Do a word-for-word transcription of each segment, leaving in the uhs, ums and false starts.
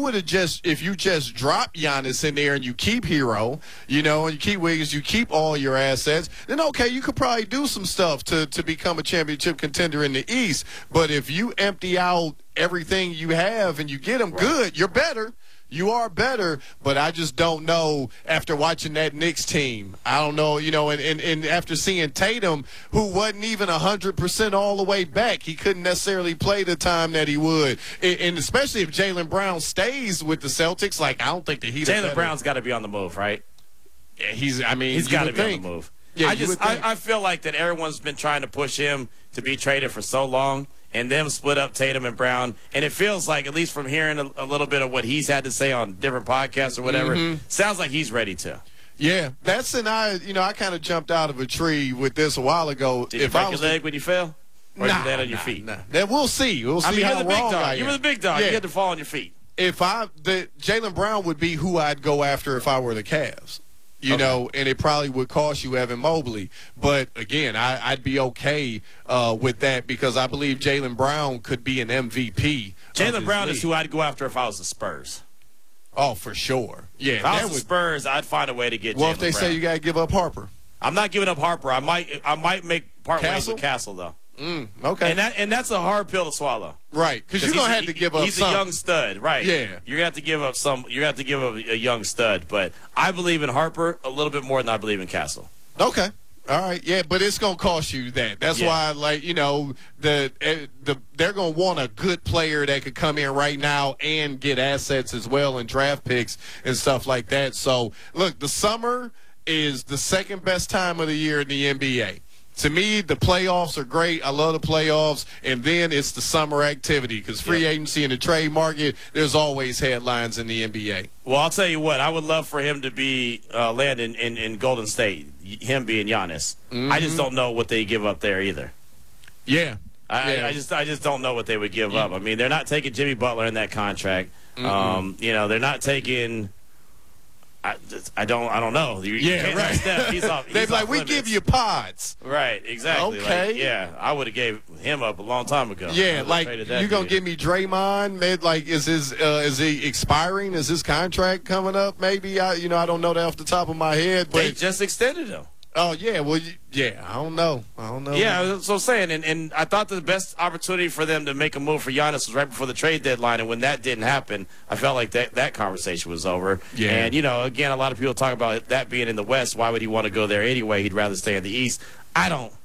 would have just if you just drop Giannis in there and you keep Hero, you know, and you keep Wiggins, you keep all your assets, then okay, you could probably do some stuff to to become a championship contender in the East. But if you empty out everything you have and you get them right. good, you're better. You are better, but I just don't know after watching that Knicks team. I don't know, you know, and, and, and after seeing Tatum, who wasn't even one hundred percent all the way back, he couldn't necessarily play the time that he would. And, and especially if Jaylen Brown stays with the Celtics, like, I don't think that he's Jaylen Brown's got to be on the move, right? Yeah, he's, I mean, he's got to be think. on the move. Yeah, I just, I, I feel like that everyone's been trying to push him to be traded for so long. And them split up Tatum and Brown. And it feels like, at least from hearing a, a little bit of what he's had to say on different podcasts or whatever, mm-hmm. sounds like he's ready to. Yeah, that's an I. You know, I kind of jumped out of a tree with this a while ago. Did you if break I was your leg when you fell? Or nah, did you land on your nah, feet? Nah. Then we'll see. We'll see I mean, how you're the big wrong dog. I am. You were the big dog. Yeah. You had to fall on your feet. If I, the Jaylen Brown would be who I'd go after if I were the Cavs. You okay. know, and it probably would cost you Evan Mobley. But, again, I, I'd be okay uh, with that because I believe Jaylen Brown could be an M V P. Jaylen Brown league. is who I'd go after if I was the Spurs. Oh, for sure. Yeah, if I was would, the Spurs, I'd find a way to get Well, Jaylen if they Brown. say you got to give up Harper. I'm not giving up Harper. I might I might make part ways with Castle, though. Mm, okay. And that and that's a hard pill to swallow. Right, because you're going to have to give up He's something. a young stud, right. Yeah. You're going to have to give up some. You're going to have to give up a young stud. But I believe in Harper a little bit more than I believe in Castle. Okay. All right, yeah, but it's going to cost you that. That's yeah. why, like, you know, the the they're going to want a good player that could come in right now and get assets as well and draft picks and stuff like that. So, look, the summer is the second best time of the year in the N B A. To me, the playoffs are great. I love the playoffs. And then it's the summer activity because free yeah. agency and the trade market, there's always headlines in the N B A. Well, I'll tell you what. I would love for him to be uh, land in, in, in Golden State, him being Giannis. Mm-hmm. I just don't know what they give up there either. Yeah. I, yeah. I just I just don't know what they would give yeah. up. I mean, they're not taking Jimmy Butler in that contract. Mm-hmm. Um, you know, they're not taking – I, I don't I don't know. You, yeah, you right. Steph. He's off. He's They're like, off we limits. give you pods. Right, exactly. Okay. Like, yeah, I would have gave him up a long time ago. Yeah, like you gonna give me Draymond? Maybe, like, is his uh, is he expiring? Is his contract coming up? Maybe I you know I don't know that off the top of my head. But they just extended him. Oh, yeah. Well, yeah, I don't know. I don't know. Yeah, so saying, and, and I thought the best opportunity for them to make a move for Giannis was right before the trade deadline, and when that didn't happen, I felt like that, that conversation was over. Yeah. And, you know, again, a lot of people talk about that being in the West. Why would he want to go there anyway? He'd rather stay in the East. I don't.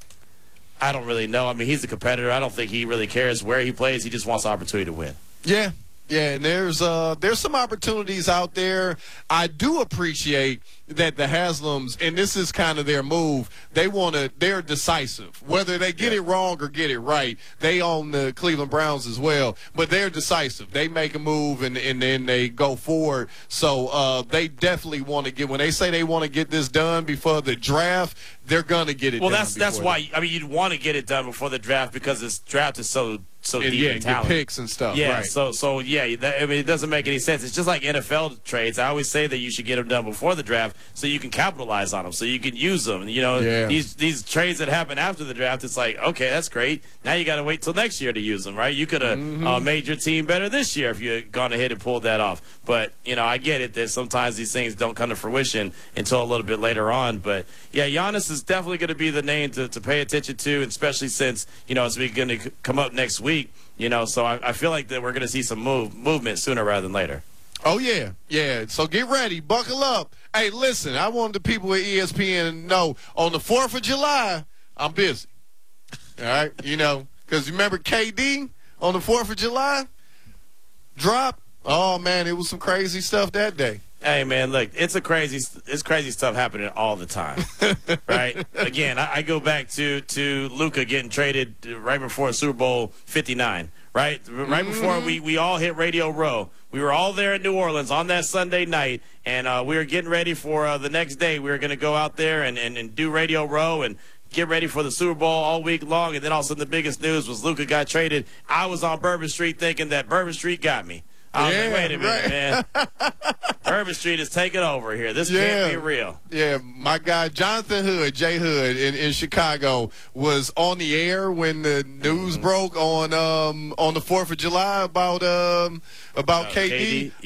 I don't really know. I mean, he's a competitor. I don't think he really cares where he plays. He just wants the opportunity to win. Yeah. Yeah, and there's uh there's some opportunities out there. I do appreciate that the Haslams, and this is kind of their move, they want to, they're decisive. Whether they get yeah. it wrong or get it right, they own the Cleveland Browns as well, but they're decisive. They make a move, and, and then they go forward. So uh, they definitely want to get, when they say they want to get this done before the draft, they're going to get it well, done. Well, that's that's why, I mean, you'd want to get it done before the draft because this draft is so so and, deep yeah, in talent. Picks and stuff. Yeah, right. so, so yeah, that, I mean, it doesn't make any sense. It's just like N F L trades. I always say that you should get them done before the draft so you can capitalize on them, so you can use them. You know, yeah. these these trades that happen after the draft, it's like, okay, that's great. Now you got to wait till next year to use them, right? You could have mm-hmm. uh, made your team better this year if you had gone ahead and pulled that off. But, you know, I get it that sometimes these things don't come to fruition until a little bit later on. But, yeah, Giannis is definitely going to be the name to, to pay attention to, especially since, you know, it's going to come up next week. You know, so I, I feel like that we're going to see some move movement sooner rather than later. Oh, yeah. Yeah. So get ready. Buckle up. Hey, listen, I want the people at E S P N to know on the fourth of July, I'm busy. All right? You know, because remember K D on the fourth of July? Drop. Oh, man, it was some crazy stuff that day. Hey, man, look, it's a crazy it's crazy stuff happening all the time, right? Again, I, I go back to, to Luka getting traded right before Super Bowl fifty-nine, right? Right mm-hmm. before we, we all hit Radio Row. We were all there in New Orleans on that Sunday night, and uh, we were getting ready for uh, the next day. We were going to go out there and, and, and do Radio Row and get ready for the Super Bowl all week long, and then all of a sudden the biggest news was Luka got traded. I was on Bourbon Street thinking that Bourbon Street got me. I was yeah, like, wait a minute, right. man. Bourbon Street is taking over here. This yeah. can't be real. Yeah, my guy Jonathan Hood, Jay Hood in, in Chicago, was on the air when the news mm-hmm. broke on um on the fourth of July about um about uh, K D. K D.